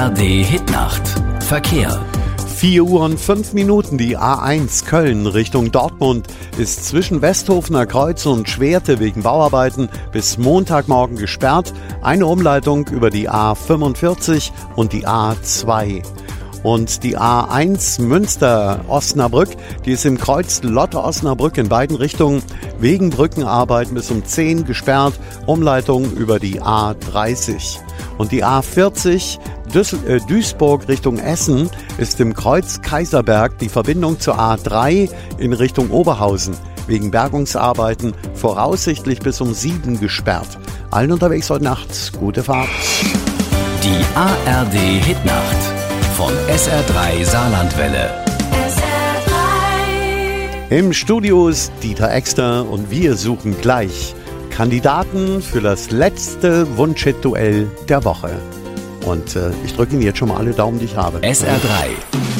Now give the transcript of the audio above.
ARD Hitnacht. Verkehr. 4 Uhr und 5 Minuten. Die A1 Köln Richtung Dortmund ist zwischen Westhofener Kreuz und Schwerte wegen Bauarbeiten bis Montagmorgen gesperrt. Eine Umleitung über die A45 und die A2. Und die A1 Münster-Osnabrück, die ist im Kreuz Lotte-Osnabrück in beiden Richtungen wegen Brückenarbeiten bis um 10 gesperrt. Umleitung über die A30. Und die A40 Duisburg Richtung Essen ist im Kreuz Kaiserberg die Verbindung zur A3 in Richtung Oberhausen wegen Bergungsarbeiten voraussichtlich bis um 7 gesperrt. Allen unterwegs heute Nacht gute Fahrt. Die ARD Hitnacht von SR3 Saarlandwelle. Im Studio ist Dieter Exter und wir suchen gleich Kandidaten für das letzte Wunschhit-Duell der Woche. Und ich drücke Ihnen jetzt schon mal alle Daumen, die ich habe. SR3